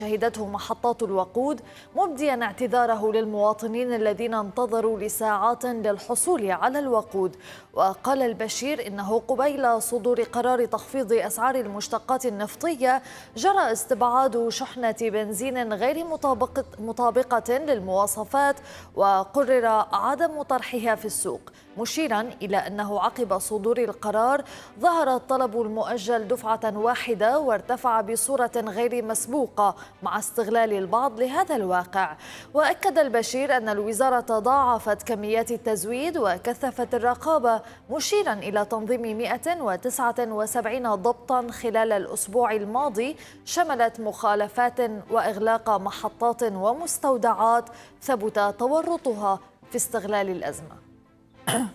شهدته محطات الوقود، مبديا اعتذاره للمواطنين الذين انتظروا لساعات للحصول على الوقود. وقال البشير إنه قبيل صدور قرار تخفيض أسعار المشتقات النفطية جرى استبعاد شحنة بنزين غير مطابقة للمواصفات، وقرر عدم طرحها في السوق، مشيرا إلى أنه عقب صدور القرار ظهر الطلب المؤجل دفعة واحدة وارتفع بصورة غير مسبوقة مع استغلال البعض لهذا الواقع. وأكد البشير أن الوزارة ضاعفت كميات التزويد وكثفت الرقابة، مشيرا إلى تنظيم 179 ضبطا خلال الأسبوع الماضي شملت مخالفات وإغلاق محطات ومستودعات ثبت تورطها في استغلال الأزمة.